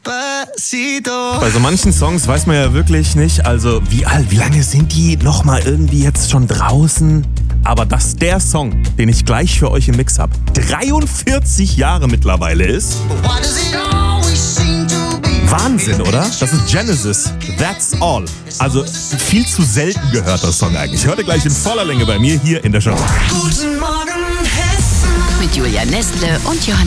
Bei so manchen Songs weiß man ja wirklich nicht, also wie lange sind die nochmal irgendwie jetzt schon draußen? Aber dass der Song, den ich gleich für euch im Mix habe, 43 Jahre mittlerweile ist. Wahnsinn, oder? Das ist Genesis, That's All. Also viel zu selten gehörter Song eigentlich. Hört ihr gleich in voller Länge bei mir hier in der Show. Guten Morgen, Hessen. Mit Julia Nestle und Johannes